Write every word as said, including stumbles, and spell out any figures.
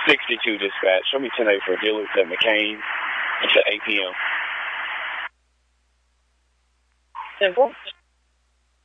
sixty-two dispatch. Show me ten eight for Dillard at McCain until eight p.m. ten four.